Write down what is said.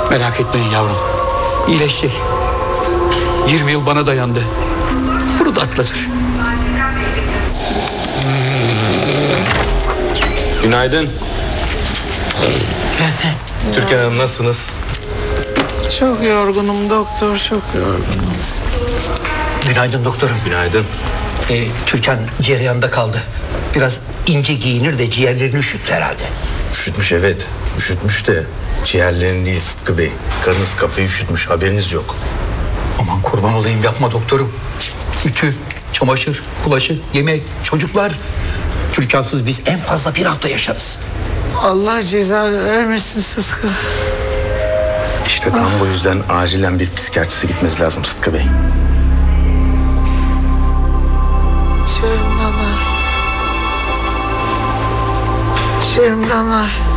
Merak etmeyin yavrum. İyileşecek. 20 yıl bana dayandı. Bunu da atlatır. Günaydın. Türkan Hanım, nasılsınız? Çok yorgunum doktor, çok yorgunum. Günaydın doktorum. Günaydın. Türkan cereyanda kaldı. Biraz ince giyinir de ciğerlerini üşüttü herhalde. Üşütmüş, evet. Üşütmüş de ciğerlerini değil Sıtkı Bey. Karınız kafayı üşütmüş, haberiniz yok. Aman kurban olayım, yapma doktorum. Ütü, çamaşır, bulaşık, yemek, çocuklar. Türkansız biz en fazla bir hafta yaşarız. Allah ceza vermesin Sıtkı. İşte tam bu yüzden acilen bir psikiyatriste gitmeniz lazım Sıtkı Bey. Cemdanay. Cemdanay.